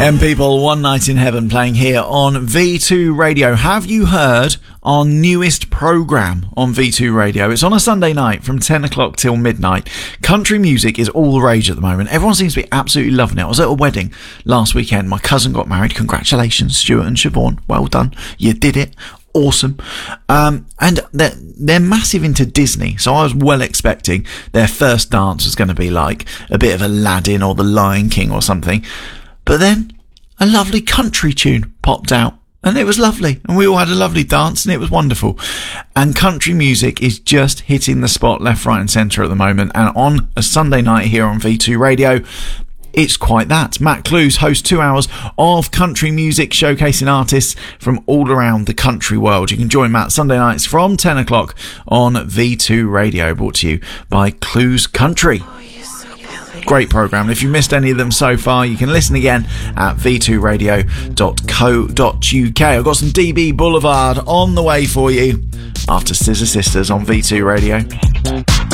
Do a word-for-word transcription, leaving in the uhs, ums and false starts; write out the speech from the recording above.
M People, One Night in Heaven playing here on V two Radio. Have you heard our newest programme on V two Radio? It's on a Sunday night from ten o'clock till midnight. Country music is all the rage at the moment. Everyone seems to be absolutely loving it. I was at a wedding last weekend. My cousin got married. Congratulations, Stuart and Siobhan. Well done. You did it. Awesome. Um, and they're, they're massive into Disney, so I was well expecting their first dance was going to be like a bit of Aladdin or The Lion King or something. But then a lovely country tune popped out, and it was lovely, and we all had a lovely dance, and it was wonderful. And country music is just hitting the spot left, right and centre at the moment, and on a Sunday night here on V two Radio, it's quite that. Matt Clues hosts two hours of country music showcasing artists from all around the country world. You can join Matt Sunday nights from ten o'clock on V two Radio, brought to you by Clues Country. Great programme. If you missed any of them so far, you can listen again at v two radio dot co dot u k. I've got some D B Boulevard on the way for you after Scissor Sisters on V two Radio.